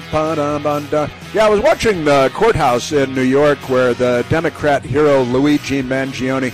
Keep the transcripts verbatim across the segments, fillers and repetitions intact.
Yeah, I was watching the courthouse in New York where the Democrat hero Luigi Mangione,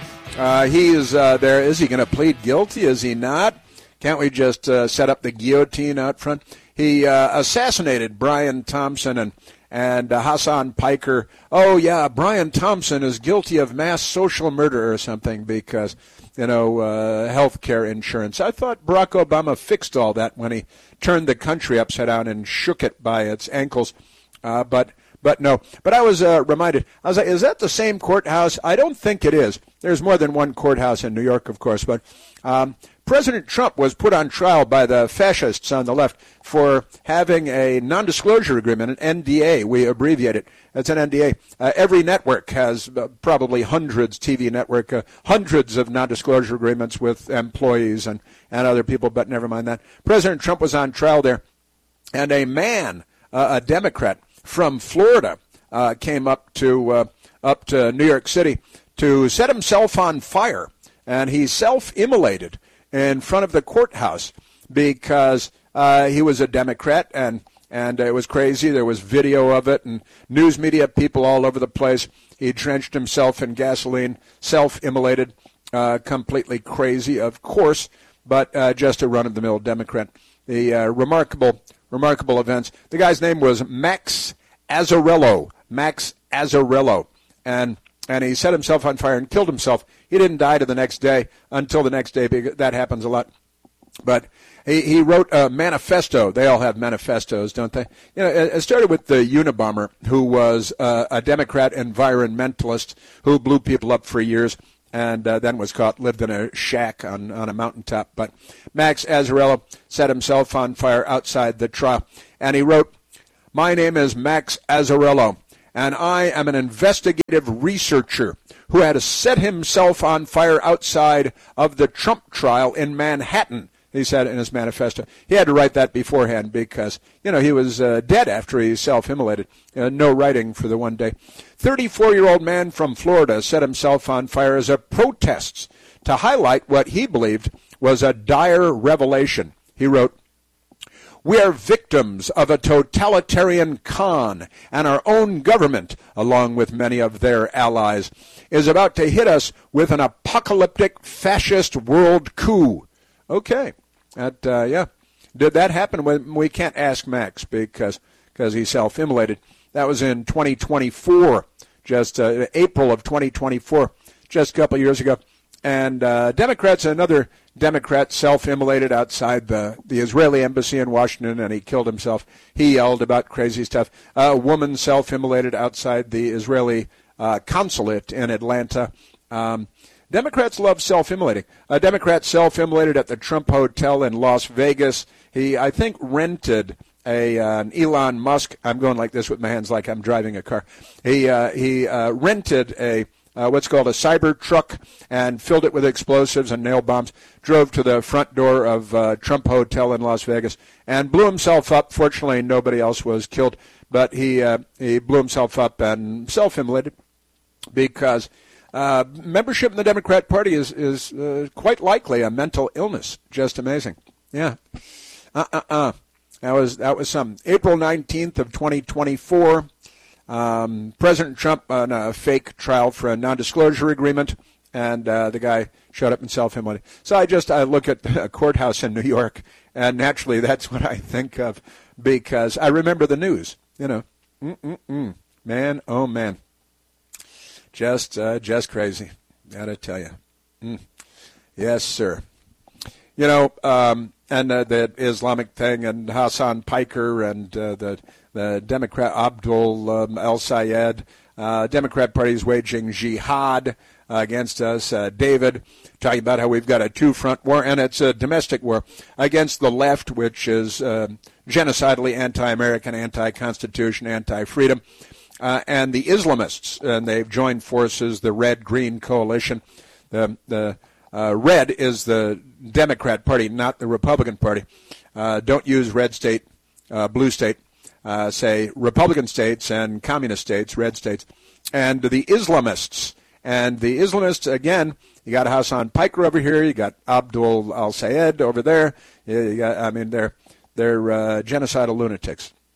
uh, he is uh, there. Is he going to plead guilty? Is he not? Can't we just uh, set up the guillotine out front? He uh, assassinated Brian Thompson and and uh, Hassan Piker. Oh, yeah, Brian Thompson is guilty of mass social murder or something because, you know, uh, health care insurance. I thought Barack Obama fixed all that when he turned the country upside down and shook it by its ankles. Uh, but but no. But I was uh, reminded, I was like, is that the same courthouse? I don't think it is. There's more than one courthouse in New York, of course. But um, President Trump was put on trial by the fascists on the left for having a non-disclosure agreement, an N D A. We abbreviate it. It's an N D A. Uh, every network has uh, probably hundreds, T V network, uh, hundreds of non-disclosure agreements with employees and, and other people, but never mind that. President Trump was on trial there, and a man, uh, a Democrat from Florida, uh, came up to uh, up to New York City to set himself on fire, and he self-immolated in front of the courthouse because uh, he was a Democrat, and and it was crazy. There was video of it, and news media people all over the place. He drenched himself in gasoline, self-immolated, uh, completely crazy, of course, but uh, just a run-of-the-mill Democrat. The uh, remarkable, remarkable events. The guy's name was Max Azzarello. Max Azzarello, and and he set himself on fire and killed himself. He didn't die to the next day until the next day. Because that happens a lot. But he, he wrote a manifesto. They all have manifestos, don't they? You know, it started with the Unabomber, who was uh, a Democrat environmentalist who blew people up for years and uh, then was caught, lived in a shack on, on a mountaintop. But Max Azzarello set himself on fire outside the trial. And he wrote, "My name is Max Azzarello, and I am an investigative researcher who had set himself on fire outside of the Trump trial in Manhattan," he said in his manifesto. He had to write that beforehand because, you know, he was uh, dead after he self-immolated. Uh, no writing for the one day. thirty-four-year-old man from Florida set himself on fire as a protest to highlight what he believed was a dire revelation. He wrote, "We are victims of a totalitarian con, and our own government, along with many of their allies, is about to hit us with an apocalyptic fascist world coup." Okay. That, uh, yeah. Did that happen? When we can't ask Max because because he self-immolated. That was in twenty twenty-four, just uh, April of twenty twenty-four, just a couple years ago. And uh, Democrats, another Democrat self-immolated outside the, the Israeli embassy in Washington, and he killed himself. He yelled about crazy stuff. A woman self-immolated outside the Israeli uh, consulate in Atlanta. Um, Democrats love self-immolating. A Democrat self-immolated at the Trump Hotel in Las Vegas. He, I think, rented a uh, an Elon Musk. I'm going like this with my hands like I'm driving a car. He uh, he uh, rented a Uh, what's called a cyber truck and filled it with explosives and nail bombs, drove to the front door of uh, Trump Hotel in Las Vegas and blew himself up. Fortunately, nobody else was killed, but he uh, he blew himself up and self-immolated because uh, membership in the Democrat Party is, is uh, quite likely a mental illness. Just amazing. Yeah. Uh-uh-uh. That was, that was some. April nineteenth of twenty twenty-four. Um, President Trump on a fake trial for a non-disclosure agreement, and uh, the guy showed up and self-immolated. So I just I look at a courthouse in New York, and naturally that's what I think of because I remember the news. You know, Mm-mm-mm. man, oh man, just uh, just crazy. Gotta tell you, mm. Yes, sir. You know, um, and uh, the Islamic thing, and Hassan Piker, and uh, the. The Democrat Abdul um, El-Sayed, uh, Democrat Party is waging jihad uh, against us. Uh, David, talking about how we've got a two-front war, and it's a domestic war against the left, which is uh, genocidally anti-American, anti-Constitution, anti-freedom, uh, and the Islamists, and they've joined forces, the Red-Green Coalition. The, the uh, red is the Democrat Party, not the Republican Party. Uh, don't use red state, uh, blue state. Uh, say Republican states and communist states, red states, and the Islamists. And the Islamists, again, you got Hassan Piker over here, you got Abdul Al-Sayed over there. You got, I mean, they're they're uh, genocidal lunatics.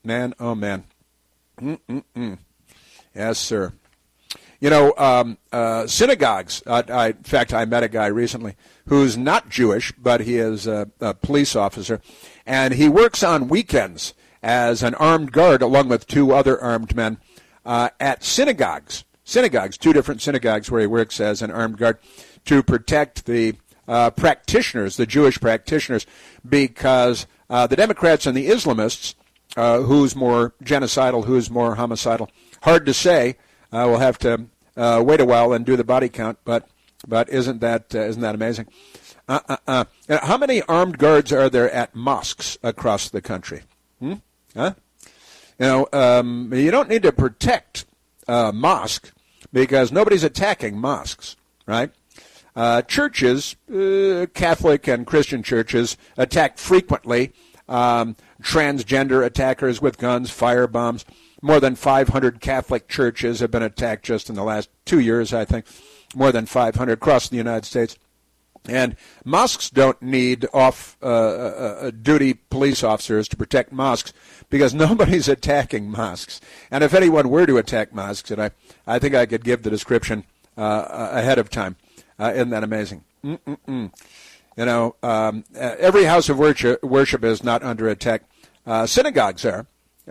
Man, oh, man. Mm-mm-mm. Yes, sir. You know, um, uh, synagogues, uh, I, in fact, I met a guy recently who's not Jewish, but he is a, a police officer, and he works on weekends as an armed guard along with two other armed men uh, at synagogues. Synagogues, two different synagogues where he works as an armed guard to protect the uh, practitioners, the Jewish practitioners, because uh, the Democrats and the Islamists, uh, who's more genocidal, who's more homicidal, hard to say. Uh, we'll have to uh, wait a while and do the body count, but but isn't that uh, isn't that amazing? Uh, uh, uh. How many armed guards are there at mosques across the country? Hmm? Huh? You know, um, you don't need to protect uh, mosque because nobody's attacking mosques, right? Uh, churches, uh, Catholic and Christian churches, attack frequently um, transgender attackers with guns, fire bombs. More than five hundred Catholic churches have been attacked just in the last two years, I think. More than five hundred across the United States. And mosques don't need off-duty uh, uh, police officers to protect mosques because nobody's attacking mosques. And if anyone were to attack mosques, and I, I think I could give the description uh, ahead of time. Uh, isn't that amazing? Mm-mm-mm. You know, um, every house of worship, worship is not under attack. Uh, synagogues are.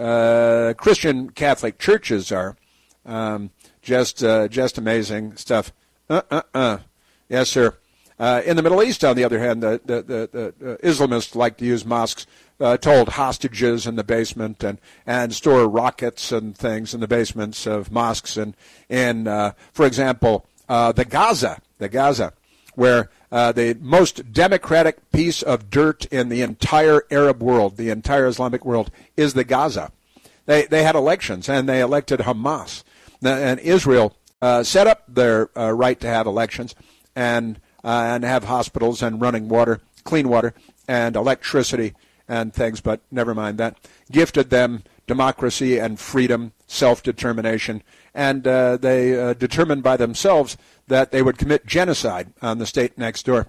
Uh, Christian Catholic churches are. Um, just uh, just amazing stuff. Uh-uh-uh. Yes, sir. Uh, in the Middle East, on the other hand, the, the, the, the Islamists like to use mosques uh, to hold hostages in the basement and, and store rockets and things in the basements of mosques. And, and uh, for example, uh, the Gaza, the Gaza, where uh, the most democratic piece of dirt in the entire Arab world, the entire Islamic world, is the Gaza. They they had elections, and they elected Hamas. And Israel uh, set up their uh, right to have elections and uh, and have hospitals and running water, clean water, and electricity and things, but never mind that. Gifted them democracy and freedom, self-determination, and uh, they uh, determined by themselves that they would commit genocide on the state next door.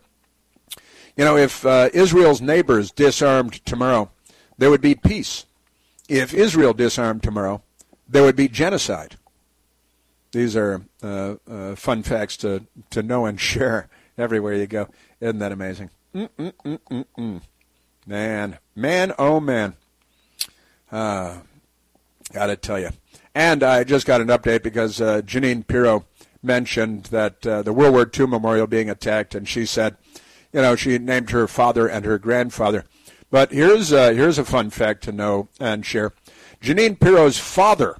You know, if uh, Israel's neighbors disarmed tomorrow, there would be peace. If Israel disarmed tomorrow, there would be genocide. These are uh, uh, fun facts to, to know and share everywhere you go. Isn't that amazing? Mm-mm-mm-mm-mm. Man, man, oh man. Uh, gotta tell you. And I just got an update because uh, Jeanine Pirro mentioned that uh, the World War Two memorial being attacked, and she said, you know, she named her father and her grandfather. But here's uh, here's a fun fact to know and share. Jeanine Pirro's father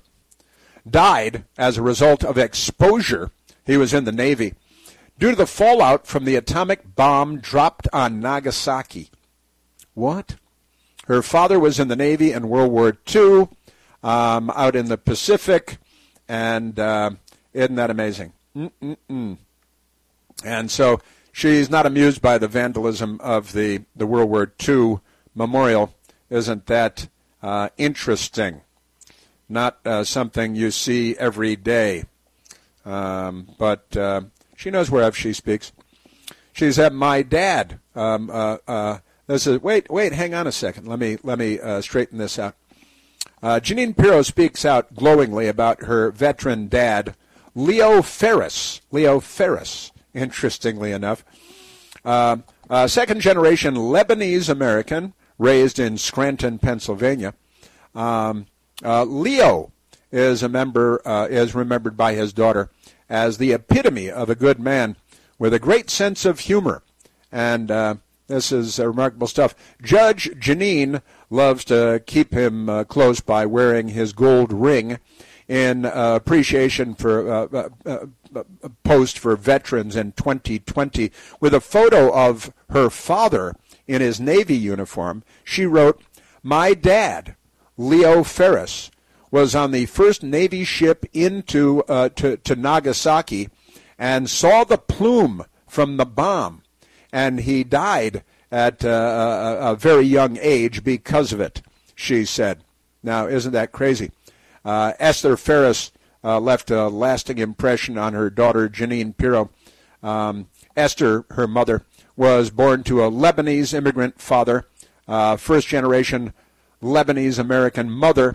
died as a result of exposure. He was in the Navy due to the fallout from the atomic bomb dropped on Nagasaki. What? Her father was in the Navy in World War Two, um, out in the Pacific, and uh, isn't that amazing? Mm-mm-mm. And so she's not amused by the vandalism of the, the World War Two memorial. Isn't that uh, interesting? Not uh, something you see every day. Um, but uh, she knows whereof she speaks. She said, my dad, um, uh, uh, this is, wait, wait, hang on a second. Let me, let me uh, straighten this out. Uh, Jeanine Pirro speaks out glowingly about her veteran dad, Leo Ferris. Leo Ferris, interestingly enough. Uh, uh, second-generation Lebanese-American, raised in Scranton, Pennsylvania. Um, uh, Leo is a member, uh, is remembered by his daughter as the epitome of a good man with a great sense of humor. And uh, this is uh, remarkable stuff. Judge Jeanine loves to keep him uh, close by wearing his gold ring in uh, appreciation for uh, uh, uh, a post for veterans in twenty twenty. With a photo of her father in his Navy uniform, she wrote, my dad, Leo Ferris, was on the first Navy ship into uh, to, to Nagasaki and saw the plume from the bomb, and he died at uh, a, a very young age because of it, she said. Now, isn't that crazy? Uh, Esther Ferris uh, left a lasting impression on her daughter, Jeanine Pirro. Um, Esther, her mother, was born to a Lebanese immigrant father, uh, first-generation Lebanese-American mother,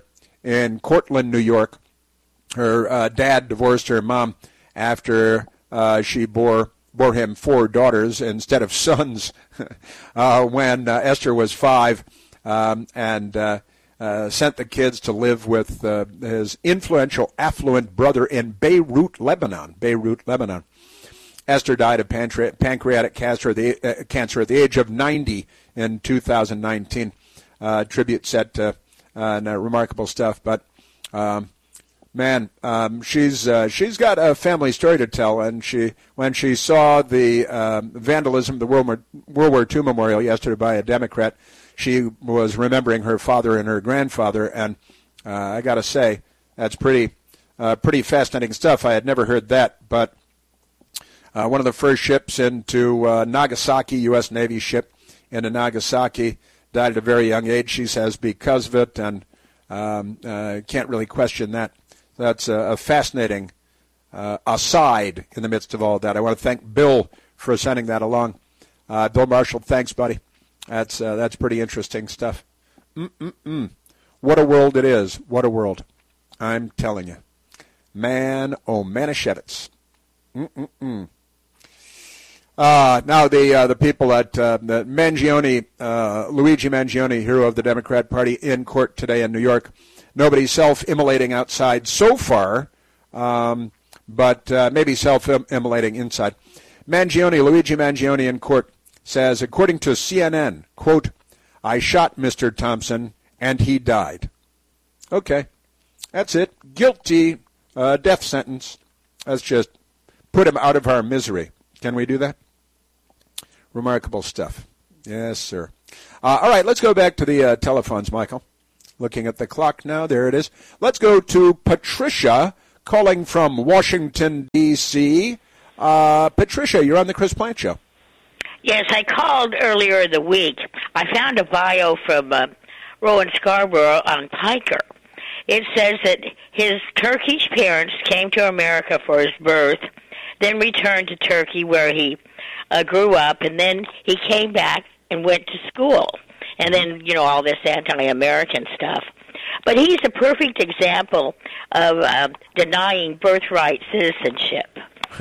in Cortland, New York. Her uh, dad divorced her mom after uh, she bore bore him four daughters instead of sons uh, when uh, Esther was five, um, and uh, uh, sent the kids to live with uh, his influential, affluent brother in Beirut, Lebanon. Beirut, Lebanon. Esther died of pancre- pancreatic cancer at, the, uh, cancer at the age of ninety in two thousand nineteen. Uh, tribute set to uh, and, uh, remarkable stuff, but um, man, um, she's uh, she's got a family story to tell, and she when she saw the um, vandalism of the World War, World War Two memorial yesterday by a Democrat, she was remembering her father and her grandfather, and uh, I got to say that's pretty uh, pretty fascinating stuff. I had never heard that, but uh, one of the first ships into uh, Nagasaki, U S Navy ship into Nagasaki, died at a very young age, she says, because of it, and um, uh, can't really question that. That's a, a fascinating uh, aside in the midst of all that. I want to thank Bill for sending that along. Uh, Bill Marshall, thanks, buddy. That's uh, that's pretty interesting stuff. Mm-mm-mm. What a world it is. What a world. I'm telling you. Man, oh, Manischewitz. Mm-mm-mm. Uh, now the uh, the people at uh, the Mangione, uh, Luigi Mangione, hero of the Democrat Party, in court today in New York. Nobody self-immolating outside so far, um, but uh, maybe self-immolating inside. Mangione, Luigi Mangione in court says, according to C N N, quote, "I shot Mister Thompson and he died." Okay, that's it. Guilty, uh, death sentence. Let's just put him out of our misery. Can we do that? Remarkable stuff. Yes, sir. Uh, all right, let's go back to the uh, telephones, Michael. Looking at the clock now. There it is. Let's go to Patricia calling from Washington, D C Uh, Patricia, you're on the Chris Plante Show. Yes, I called earlier in the week. I found a bio from uh, Rowan Scarborough on Piker. It says that his Turkish parents came to America for his birth, then returned to Turkey where he uh, grew up, and then he came back and went to school. And then, you know, all this anti-American stuff. But he's a perfect example of uh, denying birthright citizenship.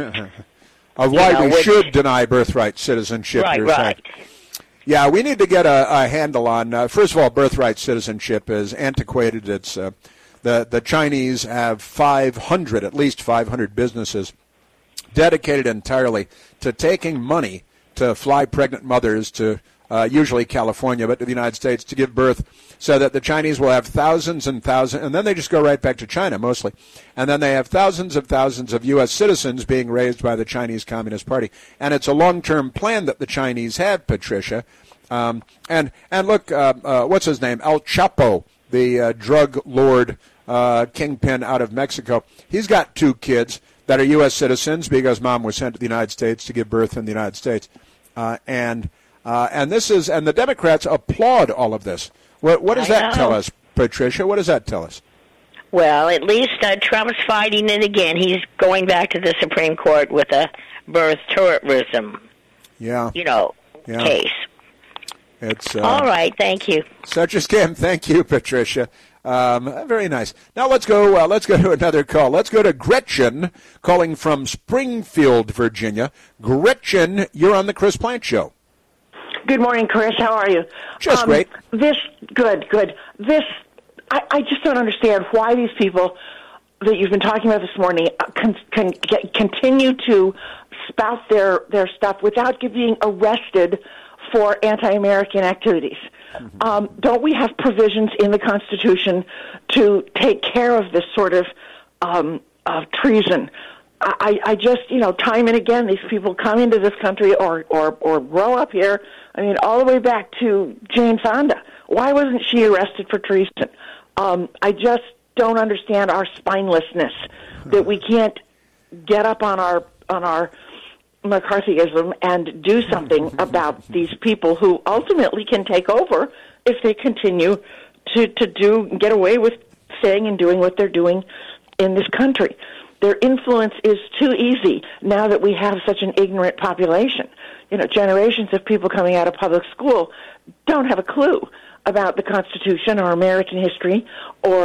Of why you know, we which, should deny birthright citizenship. Right, you're right. saying. Yeah, we need to get a, a handle on, uh, first of all, birthright citizenship is antiquated. It's uh, the, the Chinese have five hundred, at least five hundred businesses dedicated entirely to taking money to fly pregnant mothers to uh, usually California, but to the United States to give birth, so that the Chinese will have thousands and thousands, and then they just go right back to China mostly, and then they have thousands of thousands of U S citizens being raised by the Chinese Communist Party. And it's a long-term plan that the Chinese have, Patricia. Um, and, and look, uh, uh, what's his name? El Chapo, the uh, drug lord uh, kingpin out of Mexico. He's got two kids that are U S citizens because mom was sent to the United States to give birth in the United States. Uh, and uh, and this is and the Democrats applaud all of this. What, what does I that know. tell us, Patricia? What does that tell us? Well, at least uh, Trump's fighting it again. He's going back to the Supreme Court with a birth tourism, yeah, you know, yeah. case. It's uh, all right. Thank you. Such a scam. Thank you, Patricia. Um, very nice. Now let's go. Uh, let's go to another call. Let's go to Gretchen, calling from Springfield, Virginia. Gretchen, you're on the Chris Plante Show. Good morning, Chris. How are you? Just um, great. This good, good. This I, I just don't understand why these people that you've been talking about this morning can, can get, continue to spout their their stuff without being arrested for anti-American activities. Mm-hmm. Um, don't we have provisions in the Constitution to take care of this sort of um, of treason? I, I just, you know, time and again, these people come into this country or, or, or grow up here. I mean, all the way back to Jane Fonda. Why wasn't she arrested for treason? Um, I just don't understand our spinelessness, that we can't get up on our on our McCarthyism and do something about these people who ultimately can take over if they continue to, to do get away with saying and doing what they're doing in this country. Their influence is too easy now that we have such an ignorant population. You know, generations of people coming out of public school don't have a clue about the Constitution or American history or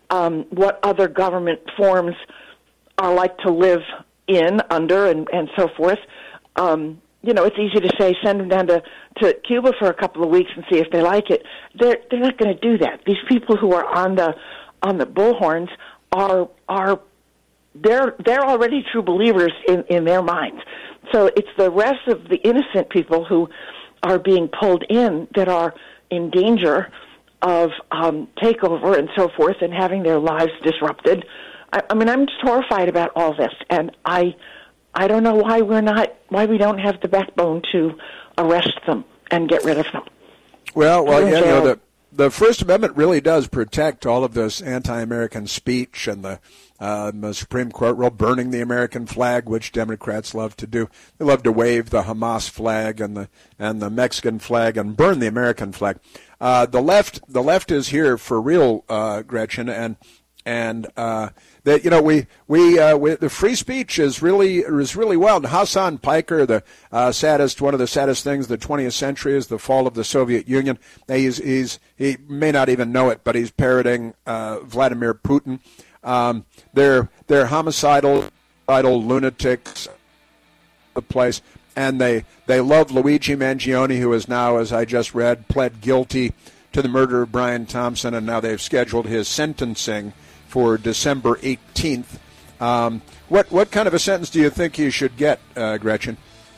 um, what other government forms are like to live in, under, and, and so forth. Um, you know, it's easy to say send them down to, to Cuba for a couple of weeks and see if they like it. They're they're not going to do that. These people who are on the on the bullhorns are are they're they're already true believers in, in their minds. So it's the rest of the innocent people who are being pulled in that are in danger of um, takeover and so forth, and having their lives disrupted. I, I mean, I'm just horrified about all this, and I. I don't know why we're not, why we don't have the backbone to arrest them and get rid of them. Well, well, yeah, you know, the the First Amendment really does protect all of this anti-American speech, and the, uh, the Supreme Court rule burning the American flag, which Democrats love to do. They love to wave the Hamas flag and the and the Mexican flag and burn the American flag. Uh, the left, the left is here for real, uh, Gretchen, and and. Uh, That you know we we, uh, we the free speech is really is really wild. Hassan Piker, the uh, saddest one of the saddest things of the twentieth century is the fall of the Soviet Union. He's he's he may not even know it, but he's parroting uh, Vladimir Putin. Um, they're they're homicidal, idle lunatics, the place, and they they love Luigi Mangione, who is now, as I just read, pled guilty to the murder of Brian Thompson, and now they've scheduled his sentencing for December eighteenth. Um, what what kind of a sentence do you think he should get, uh, Gretchen?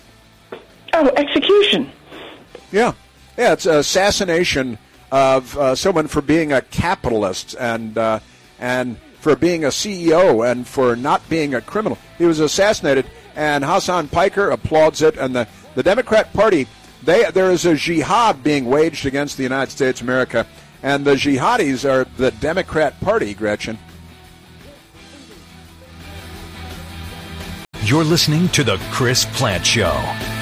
Oh, execution. Yeah. Yeah, it's assassination of uh, someone for being a capitalist and uh, and for being a C E O and for not being a criminal. He was assassinated, and Hassan Piker applauds it, and the, the Democrat Party, they there is a jihad being waged against the United States of America. And the jihadis are the Democrat Party, Gretchen. You're listening to The Chris Plante Show.